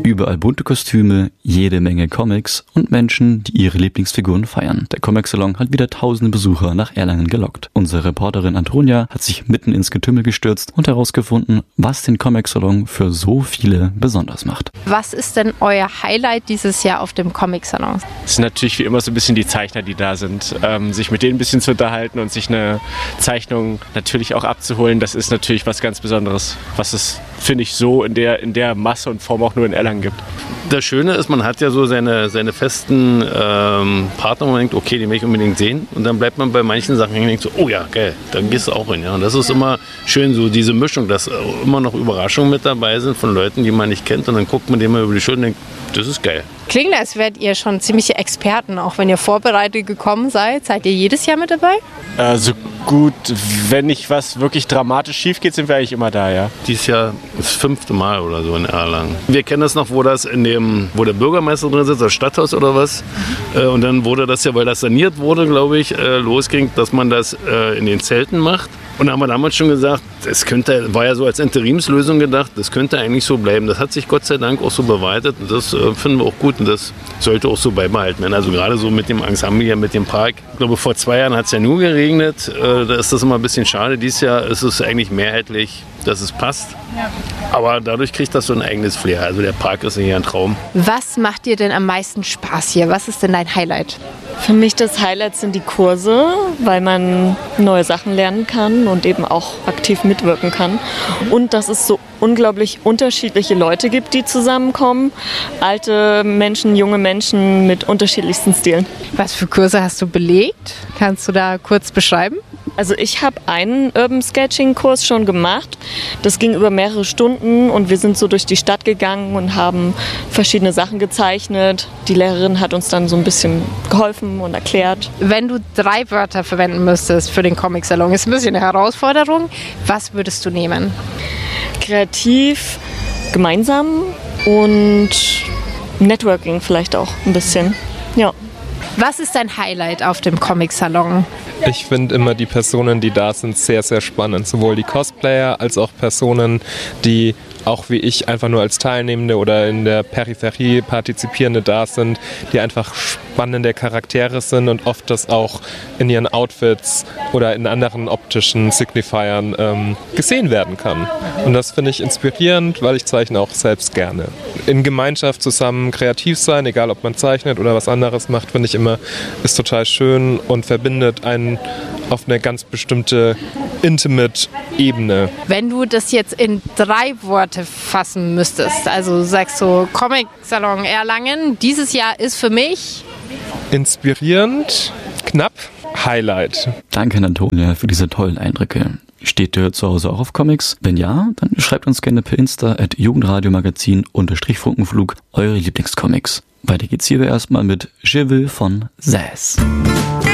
Überall bunte Kostüme, jede Menge Comics und Menschen, die ihre Lieblingsfiguren feiern. Der Comic-Salon hat wieder tausende Besucher nach Erlangen gelockt. Unsere Reporterin Antonia hat sich mitten ins Getümmel gestürzt und herausgefunden, was den Comic-Salon für so viele besonders macht. Was ist denn euer Highlight dieses Jahr auf dem Comic-Salon? Es sind natürlich wie immer so ein bisschen die Zeichner, die da sind. Sich mit denen ein bisschen zu unterhalten und sich eine Zeichnung natürlich auch abzuholen, das ist natürlich was ganz Besonderes, was es, finde ich, so in der Masse und Form auch nur in Erlangen gibt. Das Schöne ist, man hat ja so seine festen Partner, wo man denkt, okay, die will ich unbedingt sehen. Und dann bleibt man bei manchen Sachen hängen und denkt so, oh ja, geil, dann gehst du auch hin. Ja. Und das ist immer schön, so diese Mischung, dass immer noch Überraschungen mit dabei sind von Leuten, die man nicht kennt. Und dann guckt man dem mal über die Schulter und denkt, das ist geil. Klingt, als wärt ihr schon ziemliche Experten, auch wenn ihr vorbereitet gekommen seid. Seid ihr jedes Jahr mit dabei? So gut, wenn nicht was wirklich dramatisch schief geht, sind wir eigentlich immer da, ja. Dieses Jahr das 5. Mal oder so in Erlangen. Wir kennen das noch, wo der Bürgermeister drin sitzt, das Stadthaus oder was. Und dann wurde das ja, weil das saniert wurde, glaube ich, losging, dass man das in den Zelten macht. Und da haben wir damals schon gesagt, war ja so als Interimslösung gedacht, das könnte eigentlich so bleiben. Das hat sich Gott sei Dank auch so bewahrheitet und das finden wir auch gut und das sollte auch so beibehalten werden. Also gerade so mit dem Ensemble hier, mit dem Park. Ich glaube, vor 2 Jahren hat es ja nur geregnet, da ist das immer ein bisschen schade. Dieses Jahr ist es eigentlich mehrheitlich, dass es passt. Ja. Aber dadurch kriegt das so ein eigenes Flair. Also der Park ist hier ein Traum. Was macht dir denn am meisten Spaß hier? Was ist denn dein Highlight? Für mich das Highlight sind die Kurse, weil man neue Sachen lernen kann und eben auch aktiv mitwirken kann. Und dass es so unglaublich unterschiedliche Leute gibt, die zusammenkommen. Alte Menschen, junge Menschen mit unterschiedlichsten Stilen. Was für Kurse hast du belegt? Kannst du da kurz beschreiben? Also ich habe einen Urban Sketching Kurs schon gemacht. Das ging über mehrere Stunden und wir sind so durch die Stadt gegangen und haben verschiedene Sachen gezeichnet. Die Lehrerin hat uns dann so ein bisschen geholfen und erklärt. Wenn du 3 Wörter verwenden müsstest für den Comic-Salon, ist ein bisschen eine Herausforderung. Was würdest du nehmen? Kreativ, gemeinsam und Networking vielleicht auch ein bisschen. Ja. Was ist dein Highlight auf dem Comic-Salon? Ich finde immer die Personen, die da sind, sehr, sehr spannend. Sowohl die Cosplayer als auch Personen, die auch wie ich einfach nur als Teilnehmende oder in der Peripherie Partizipierende da sind, die einfach spannende Charaktere sind und oft das auch in ihren Outfits oder in anderen optischen Signifiern gesehen werden kann. Und das finde ich inspirierend, weil ich zeichne auch selbst gerne. In Gemeinschaft zusammen kreativ sein, egal ob man zeichnet oder was anderes macht, finde ich immer, ist total schön und verbindet einen auf eine ganz bestimmte intimate Ebene. Wenn du das jetzt in 3 Worte fassen müsstest, also sagst du Comic-Salon Erlangen, dieses Jahr ist für mich inspirierend, knapp, Highlight. Danke, Antonia, für diese tollen Eindrücke. Steht ihr zu Hause auch auf Comics? Wenn ja, dann schreibt uns gerne per Insta @jugendradiomagazin_Funkenflug eure Lieblingscomics. Weiter geht's hier erstmal mit Je veux von Sass.